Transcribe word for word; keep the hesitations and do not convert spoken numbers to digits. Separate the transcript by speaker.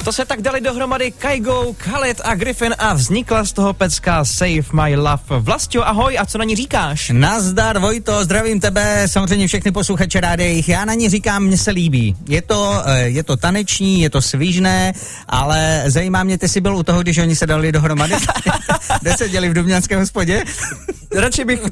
Speaker 1: To se tak dali dohromady Kygo, Khaled a Griffin a vznikla z toho pecka Save My Love. Vlastio, ahoj, a co na ní říkáš?
Speaker 2: Nazdar, Vojto, zdravím tebe, samozřejmě všechny posluchače rádejích. Já na ní říkám, mně se líbí. Je to, je to taneční, je to svižné, ale zajímá mě, ty jsi byl u toho, když oni se dali dohromady? Kde se děli v Dubňanské hospodě?
Speaker 1: Radši bych